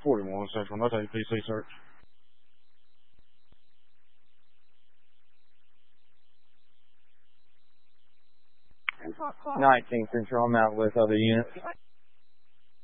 41 Central, not a PC search. 19 Central, I'm out with other units.